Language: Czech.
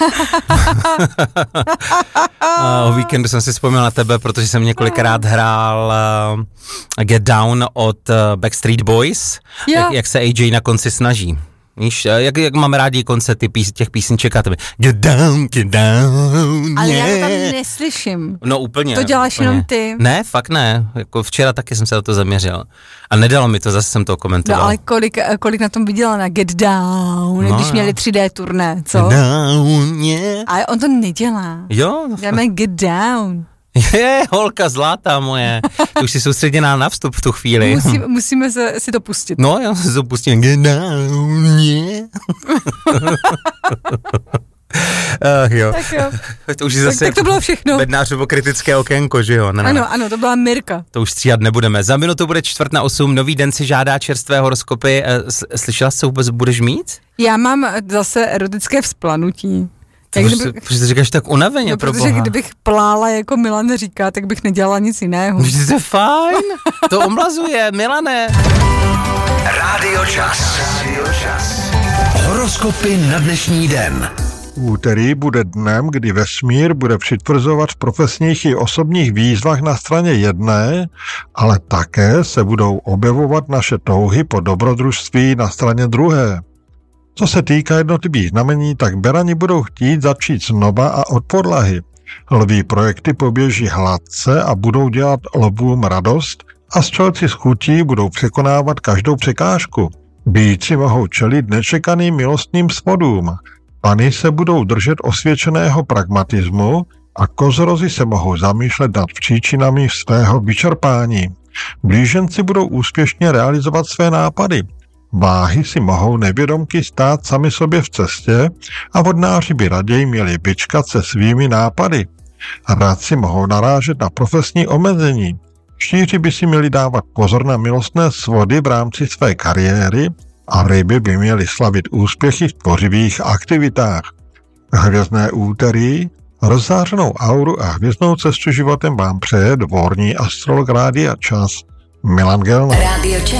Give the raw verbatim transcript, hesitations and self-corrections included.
O víkendu jsem si vzpomněl na tebe, protože jsem několikrát hrál uh, Get Down od uh, Backstreet Boys, jak, jak se A J na konci snaží. Víš, jak, jak máme rádi koncerty pís, těch písniček a tebe Get down, get down, ale yeah. já to tam neslyším. No úplně. To děláš úplně. Jenom ty. Ne, fakt ne. Jako včera taky jsem se na to zaměřil. A nedalo mi to, zase jsem to komentoval. No ale kolik, kolik na tom viděla na Get Down, no, když no. měli tři dé turné, co? Get down, yeah. Ale on to nedělá. Jo. Děláme Get Down. Je, holka zlatá moje. Ty už jsi soustředěná na vstup v tu chvíli. Musí, musíme se, si to pustit. No, já si to pustím. Get down, yeah. Ach jo. Tak jo. To už je zase tak, tak to bylo všechno. Bednářovo kritické okénko, že jo? Ne, ano, ano, to byla Mirka. To už stříhat nebudeme. Za minutu bude čtvrt na osm, nový den si žádá čerstvé horoskopy. Slyšela jsi, co vůbec budeš mít? Já mám zase erotické vzplanutí. Jak kdyby, proč to říkáš tak unaveně, no, pro protože boha? Kdybych plála, jako Milan říká, tak bych nedělala nic jiného. Vždyť to je fajn, to omlazuje, Milane. Rádio Čas. Horoskopy na dnešní den. Úterý bude dnem, kdy vesmír bude přitvrzovat v profesních i osobních výzvách na straně jedné, ale také se budou objevovat naše touhy po dobrodružství na straně druhé. Co se týká jednotlivých znamení, tak berani budou chtít začít znova a od podlahy. Lví projekty poběží hladce a budou dělat lvům radost a střelci z chutí budou překonávat každou překážku. Býci mohou čelit nečekaným milostným svodům. Pany se budou držet osvědčeného pragmatismu a kozorozy se mohou zamýšlet nad příčinami svého vyčerpání. Blíženci budou úspěšně realizovat své nápady. Váhy si mohou nevědomky stát sami sobě v cestě a vodnáři by raději měli vyčkat se svými nápady. Rádci mohou narážet na profesní omezení. Štíři by si měli dávat pozor na milostné svody v rámci své kariéry a ryby by měly slavit úspěchy v tvořivých aktivitách. Hvězdné úterý, rozzářenou auru a hvězdnou cestu životem vám přeje dvorní astrolog Rádia Čas Milan Gelner. Rádio Čas.